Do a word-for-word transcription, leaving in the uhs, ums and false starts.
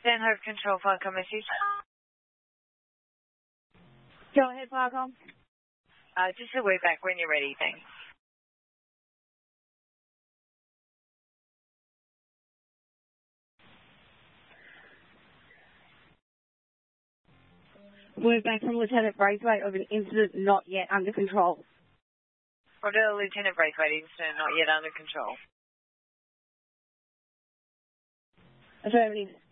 Stanhope Control, Falcon message. Go ahead, Falcon. Uh, just a word back when you're ready, thanks. Word back from Lieutenant Braithwaite of an incident not yet under control. Order Lieutenant Braithwaite, incident not yet under control. Affirmative.